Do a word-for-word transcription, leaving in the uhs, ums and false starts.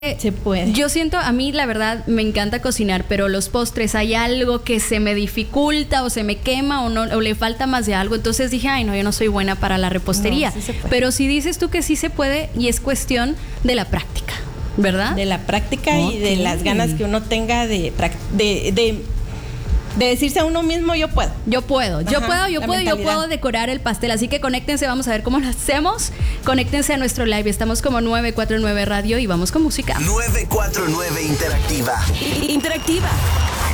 Se puede. Yo siento, a mí la verdad me encanta cocinar, pero los postres hay algo que se me dificulta o se me quema o no o le falta más de algo, entonces dije, ay no, yo no soy buena para la repostería. No, sí se puede. Pero si dices tú que sí se puede y es cuestión de la práctica, ¿verdad? De la práctica Ok. y de las ganas que uno tenga de, prac- de, de, de decirse a uno mismo, yo puedo. Yo puedo, yo Ajá, puedo, yo la puedo, yo mentalidad. puedo decorar el pastel. Así que conéctense, vamos a ver cómo lo hacemos. Conéctense a nuestro live. Estamos como nueve cuatro nueve Radio y vamos con música. nueve cuatro nueve Interactiva. Interactiva.